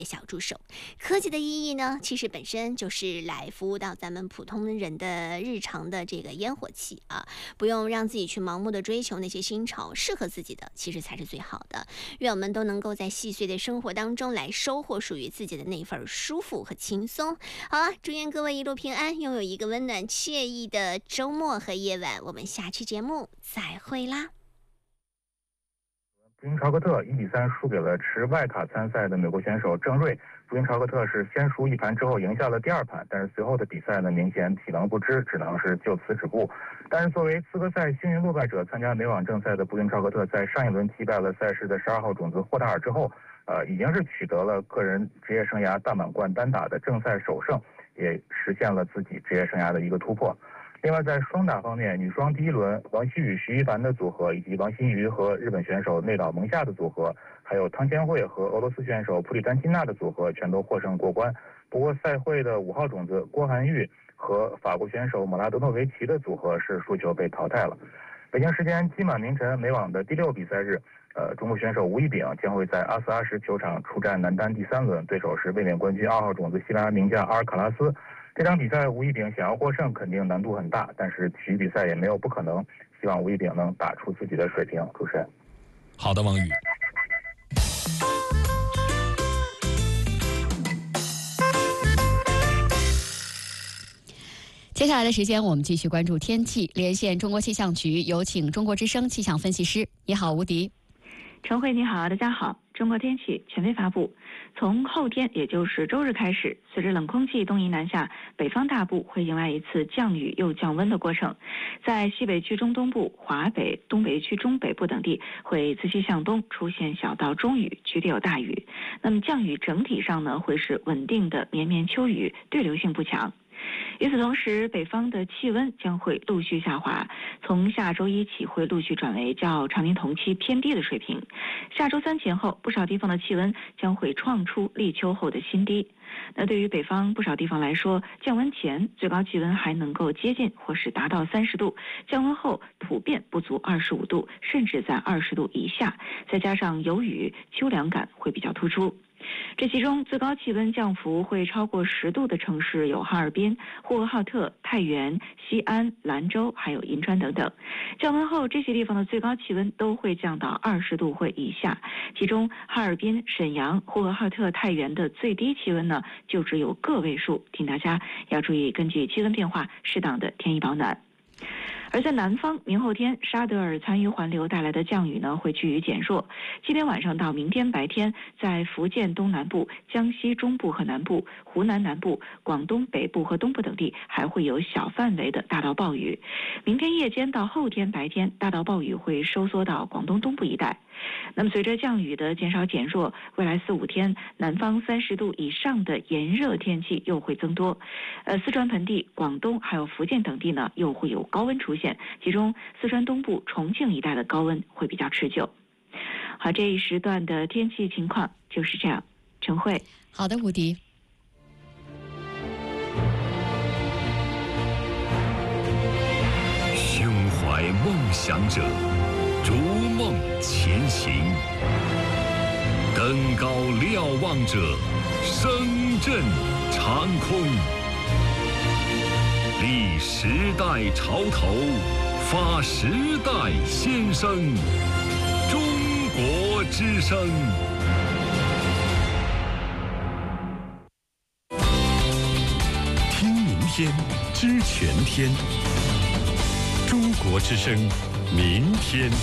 小助手。科技的意义呢，其实本身就是来服务到咱们普通人的日常的这个烟火气啊，不用让自己去盲目的追求那些新潮，适合自己的其实才是最好的。愿我们都能够在细碎的生活当中来收获属于自己的那份舒服和轻松。好了，祝愿各位一路平安，拥有一个温暖惬意的周末和夜晚。我们下期节目再会啦。 布因朝克特1-3输给了持外卡参赛的美国选手郑睿。布因朝克特是先输一盘之后赢下了第二盘，但是随后的比赛呢，明显体能不支，只能是就此止步。但是作为资格赛幸运落败者，参加美网正赛的布因朝克特在上一轮击败了赛事的12号种子霍达尔之后，已经是取得了个人职业生涯大满贯单打的正赛首胜，也实现了自己职业生涯的一个突破。另外，在双打方面，女双第一轮王曦雨、徐一凡的组合，以及王馨瑜和日本选手内岛萌夏的组合，还有汤千惠和俄罗斯选手普里丹金娜的组合，全都获胜过关。不过，赛会的5号种子郭涵玉和法国选手莫拉德诺维奇的组合是输球被淘汰了。北京时间今晚凌晨，美网的第6比赛日，中国选手吴亦丙将会在阿斯阿什球场出战男单第3轮，对手是卫冕冠军2号种子西班牙名将阿尔卡拉斯。这场比赛吴亦丙想要获胜肯定难度很大，但是体育比赛也没有不可能，希望吴亦丙能打出自己的水平。主持人， 好的，王宇。 接下来的时间，我们继续关注天气。连线中国气象局，有请中国之声气象分析师。你好，吴迪。 陈慧，你好，大家好。中国天气权威发布，从后天，也就是周日开始，随着冷空气东移南下，北方大部会迎来一次降雨又降温的过程。在西北区中东部、华北、东北区中北部等地会自西向东出现小到中雨，局地有大雨。那么降雨整体上呢，会是稳定的绵绵秋雨，对流性不强。与此同时，北方的气温将会陆续下滑，从下周一起会陆续转为较常年同期偏低的水平。下周3前后，不少地方的气温将会创出立秋后的新低。那对于北方不少地方来说，降温前最高气温还能够接近或是达到30度，降温后普遍不足25度，甚至在20度以下，再加上有雨，秋凉感会比较突出。这其中最高气温降幅会超过10度的城市有哈尔滨、呼和浩特、太原、西安、兰州，还有银川等等。降温后，这些地方的最高气温都会降到20度或以下，其中哈尔滨、沈阳、呼和浩特、太原的最低气温呢，就只有个位数，请大家要注意根据气温变化适当的添衣保暖。而在南方，明后天沙德尔残余环流带来的降雨呢会趋于减弱。今天晚上到明天白天，在福建东南部、江西中部和南部、湖南南部、广东北部和东部等地还会有小范围的大到暴雨。明天夜间到后天白天，大到暴雨会收缩到广东东部一带。那么随着降雨的减少减弱，未来4-5天，南方30度以上的炎热天气又会增多。四川盆地、广东还有福建等地呢，又会有高温出现，其中四川东部、重庆一带的高温会比较持久。好，这一时段的天气情况就是这样。陈慧， 好的，吴迪。 胸怀梦想者，逐梦前行；登高瞭望者，声震长空。立时代潮头，发时代先声。中国之声。听明天，知全天。中国之声，明天。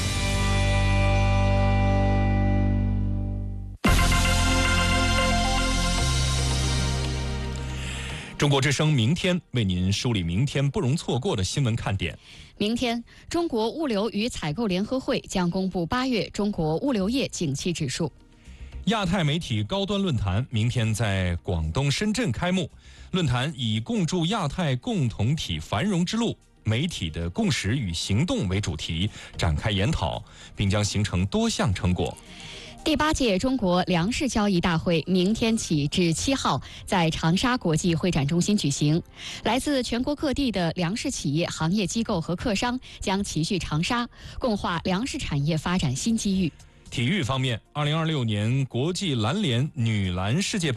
中国之声明天为您梳理明天不容错过的新闻看点。 明天，中国物流与采购联合会将公布8月中国物流业景气指数。 亚太媒体高端论坛明天在广东深圳开幕，论坛以共筑亚太共同体繁荣之路，媒体的共识与行动为主题，展开研讨，并将形成多项成果。 第8届中国粮食交易大会明天起至7号在长沙国际会展中心举行，来自全国各地的粮食企业、行业机构和客商将齐聚长沙，共话粮食产业发展新机遇。 体育方面，2026年国际篮联女篮世界杯